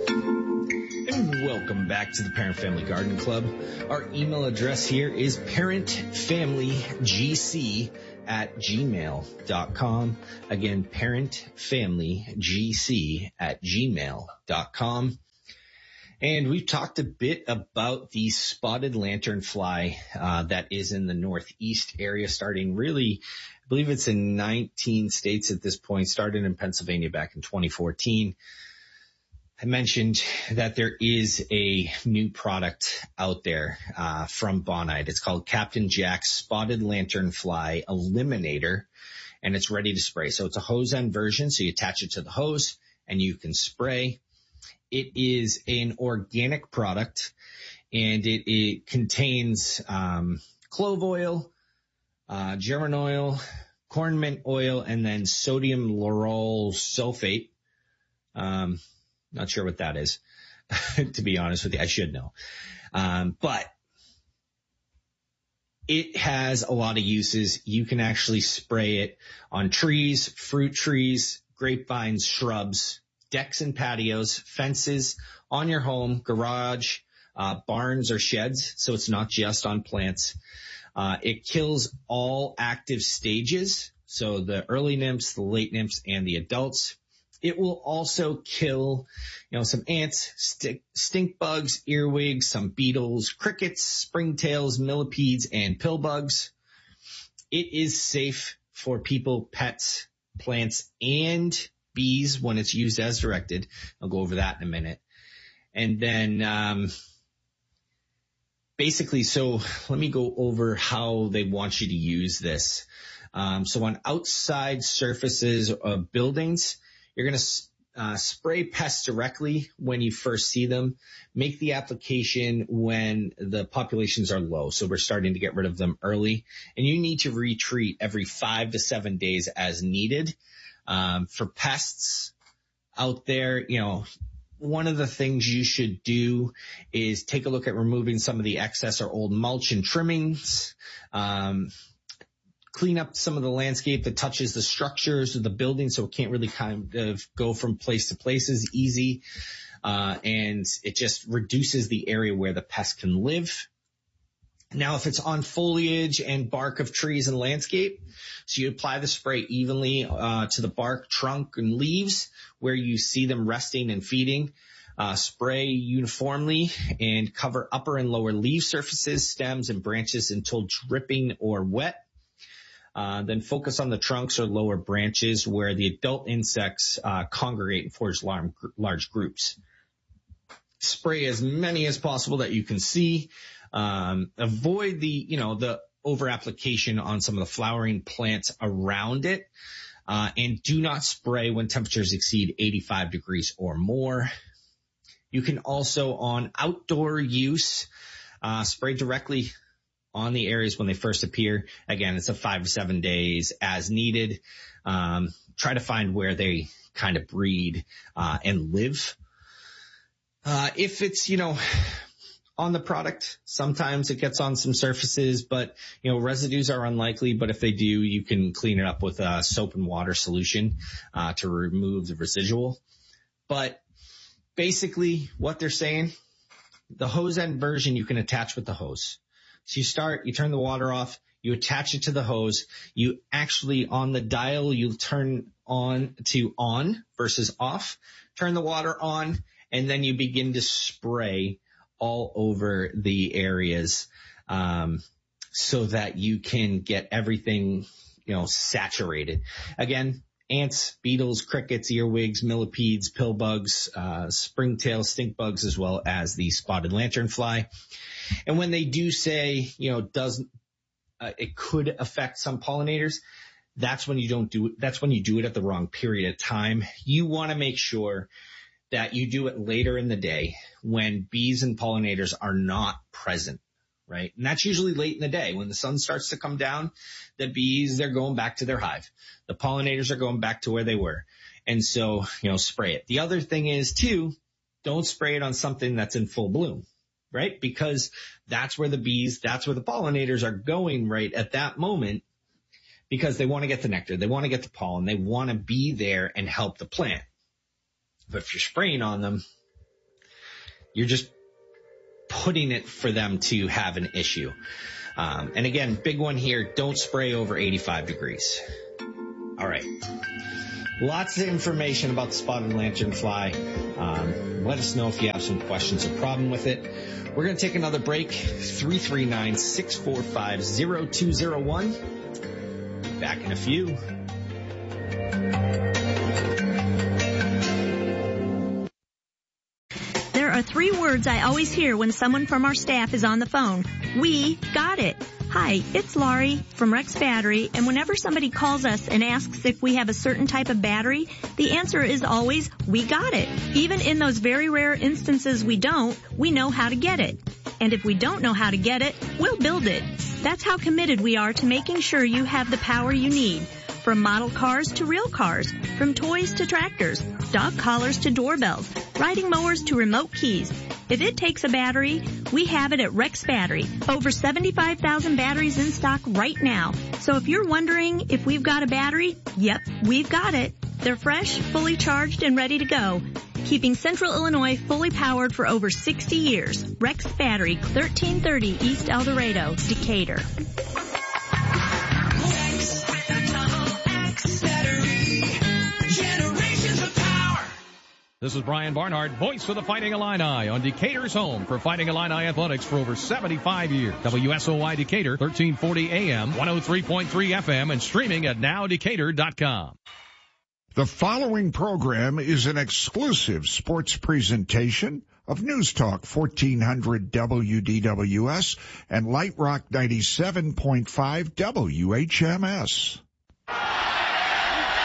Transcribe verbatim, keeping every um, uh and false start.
And welcome back to the Parent Family Garden Club. Our email address here is parentfamilygc at gmail dot com. Again, parentfamilygc at gmail dot com. And we've talked a bit about the spotted lanternfly uh, that is in the Northeast area, starting really, I believe it's in nineteen states at this point, started in Pennsylvania back in twenty fourteen. I mentioned that there is a new product out there uh, from Bonide. It's called Captain Jack's Spotted Lanternfly Eliminator, and it's ready to spray. So it's a hose end version, so you attach it to the hose and you can spray. It is an organic product, and it, it contains um, clove oil, uh, german oil, corn mint oil, and then sodium lauryl sulfate. Um, not sure what that is, to be honest with you. I should know. Um, but it has a lot of uses. You can actually spray it on trees, fruit trees, grapevines, shrubs, decks and patios, fences, on your home, garage, uh, barns or sheds. So it's not just on plants. Uh, it kills all active stages. So the early nymphs, the late nymphs, and the adults. It will also kill, you know, some ants, stick, stink bugs, earwigs, some beetles, crickets, springtails, millipedes, and pill bugs. It is safe for people, pets, plants, and bees when it's used as directed. I'll go over that in a minute. And then, um, basically, so let me go over how they want you to use this. Um, so on outside surfaces of buildings, you're going to uh, spray pests directly when you first see them. Make the application when the populations are low. So we're starting to get rid of them early. And you need to retreat every five to seven days as needed. Um, for pests out there, you know, one of the things you should do is take a look at removing some of the excess or old mulch and trimmings. Um, clean up some of the landscape that touches the structures of the building so it can't really kind of go from place to place as easy. Uh, and it just reduces the area where the pest can live. Now, if it's on foliage and bark of trees and landscape, so you apply the spray evenly uh, to the bark, trunk, and leaves where you see them resting and feeding. Uh, spray uniformly and cover upper and lower leaf surfaces, stems, and branches until dripping or wet. Uh, then focus on the trunks or lower branches where the adult insects uh, congregate and forge large, large groups. Spray as many as possible that you can see. Um, avoid the, you know, the over application on some of the flowering plants around it. Uh, and do not spray when temperatures exceed eighty-five degrees or more. You can also, on outdoor use, uh, spray directly on the areas when they first appear. Again, it's a five to seven days as needed. Um, try to find where they kind of breed uh, and live. Uh, if it's, you know, on the product, sometimes it gets on some surfaces, but, you know, residues are unlikely. But if they do, you can clean it up with a soap and water solution uh, to remove the residual. But basically what they're saying, the hose end version you can attach with the hose. So you start, you turn the water off, you attach it to the hose. You actually, on the dial, you turn on to on versus off, turn the water on, and then you begin to spray all over the areas, um, so that you can get everything, you know, saturated. Again, ants, beetles, crickets, earwigs, millipedes, pill bugs, uh, springtail, stink bugs, as well as the spotted lanternfly. And when they do say, you know, doesn't, uh, it could affect some pollinators, that's when you don't do it. That's when you do it at the wrong period of time. You want to make sure that you do it later in the day when bees and pollinators are not present, right? And that's usually late in the day when the sun starts to come down. The bees, they're going back to their hive. The pollinators are going back to where they were. And so, you know, spray it. The other thing is too, don't spray it on something that's in full bloom. Right? Because that's where the bees, that's where the pollinators are going right at that moment, because they want to get the nectar. They want to get the pollen. They want to be there and help the plant. But if you're spraying on them, You're just putting it for them to have an issue. Um, and again, big one here, don't spray over eighty-five degrees. All right. Lots of information about the spotted lanternfly. Um, let us know if you have some questions or problem with it. We're going to take another break. three three nine, six four five, zero two zero one. Back in a few. There are three words I always hear when someone from our staff is on the phone. We got it. Hi, it's Laurie from Rex Battery, and whenever somebody calls us and asks if we have a certain type of battery, the answer is always, we got it. Even in those very rare instances we don't, we know how to get it. And if we don't know how to get it, we'll build it. That's how committed we are to making sure you have the power you need. From model cars to real cars, from toys to tractors, dog collars to doorbells, riding mowers to remote keys. If it takes a battery, we have it at Rex Battery. Over seventy-five thousand batteries in stock right now. So if you're wondering if we've got a battery, yep, we've got it. They're fresh, fully charged, and ready to go. Keeping Central Illinois fully powered for over sixty years. Rex Battery, thirteen thirty East El Dorado, Decatur. This is Brian Barnhart, voice of the Fighting Illini on Decatur's home for Fighting Illini athletics for over seventy-five years. W S O Y Decatur, thirteen forty A M, one oh three point three F M, and streaming at now decatur dot com. The following program is an exclusive sports presentation of News Talk fourteen hundred W D W S and Light Rock ninety-seven point five W H M S.